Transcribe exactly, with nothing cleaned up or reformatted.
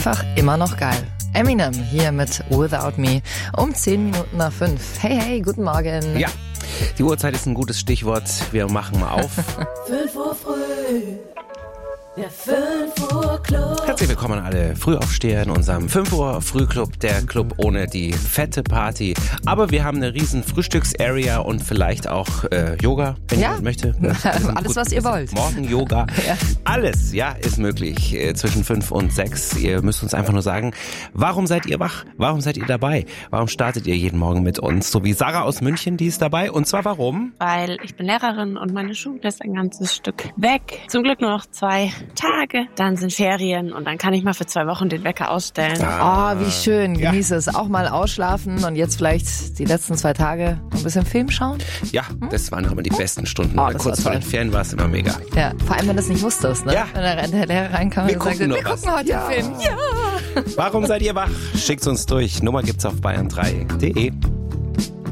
einfach immer noch geil. Eminem hier mit Without Me um zehn Minuten nach fünf. Hey, hey, guten Morgen. Ja, die Uhrzeit ist ein gutes Stichwort. Wir machen mal auf. fünf Uhr früh, der fünf Uhr Club. Herzlich willkommen alle Frühaufsteher in unserem fünf Uhr Frühclub, der Club ohne die fette Party. Aber wir haben eine riesen Frühstücksarea und vielleicht auch äh, Yoga, wenn Ja. jemand möchte. Alles, Gut, was ihr wollt. Morgen Yoga. Ja. Alles, ja, ist möglich äh, zwischen fünf und sechs. Ihr müsst uns einfach nur sagen, warum seid ihr wach? Warum seid ihr dabei? Warum startet ihr jeden Morgen mit uns? So wie Sarah aus München, die ist dabei. Und zwar warum? Weil ich bin Lehrerin und meine Schule ist ein ganzes Stück weg. Zum Glück nur noch zwei Tage. Dann sind Ferien und dann kann ich mal für zwei Wochen den Wecker ausstellen. Oh, wie schön. Ja. Genieße es. Auch mal ausschlafen und jetzt vielleicht die letzten zwei Tage ein bisschen Film schauen. Ja, das waren immer die besten Stunden. Oh, das Kurz war vor toll. den Ferien war es immer mega. Ja, vor allem, wenn du es nicht wusstest, ne? Ja. Wenn der, der Lehrer reinkam Wir und gucken sagte, nur wir was. gucken heute Ja. den Film. Ja. Warum seid ihr wach? Schickt's uns durch. Nummer gibt's auf bayern drei punkt de.